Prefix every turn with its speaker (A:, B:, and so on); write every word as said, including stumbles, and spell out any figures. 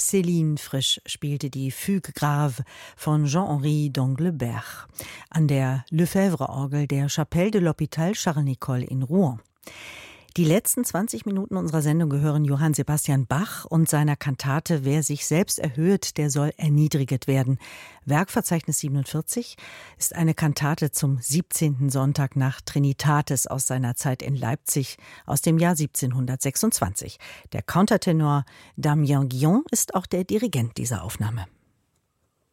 A: Céline Frisch spielte die Fugue Grave von Jean-Henri d'Anglebert an der Lefebvre-Orgel der Chapelle de l'Hôpital Charles-Nicolle in Rouen. Die letzten zwanzig Minuten unserer Sendung gehören Johann Sebastian Bach und seiner Kantate Wer sich selbst erhöht, der soll erniedriget werden. Werkverzeichnis siebenundvierzig ist eine Kantate zum siebzehnten Sonntag nach Trinitatis aus seiner Zeit in Leipzig aus dem Jahr siebzehnhundertsechsundzwanzig. Der Countertenor Damien Guillon ist auch der Dirigent dieser Aufnahme.